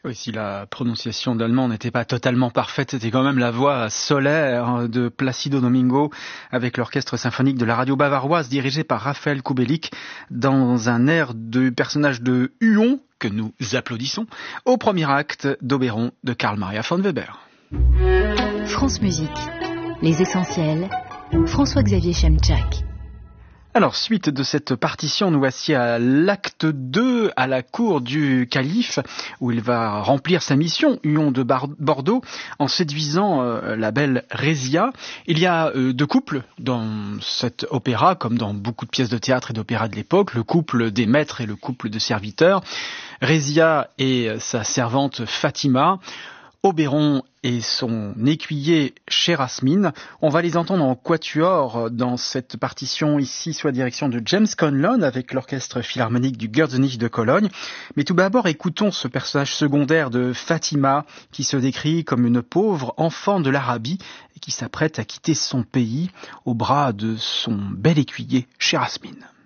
Oui, si la prononciation d'allemand n'était pas totalement parfaite, c'était quand même la voix solaire de Placido Domingo avec l'orchestre symphonique de la radio bavaroise dirigé par Raphaël Kubelik dans un air de personnage de Huon que nous applaudissons au premier acte d'Oberon de Karl Maria von Weber. France Musique, les essentiels, François-Xavier Chemchak. Alors, suite de cette partition, nous voici à l'acte 2, à la cour du calife, où il va remplir sa mission, Huon de Bordeaux, en séduisant la belle Rézia. Il y a deux couples dans cet opéra, comme dans beaucoup de pièces de théâtre et d'opéra de l'époque, le couple des maîtres et le couple de serviteurs. Rézia et sa servante Fatima, Oberon et son écuyer Chérasmine. On va les entendre en quatuor dans cette partition ici sous la direction de James Conlon avec l'orchestre philharmonique du Gürzenich de Cologne. Mais tout d'abord, écoutons ce personnage secondaire de Fatima qui se décrit comme une pauvre enfant de l'Arabie et qui s'apprête à quitter son pays au bras de son bel écuyer Chérasmine.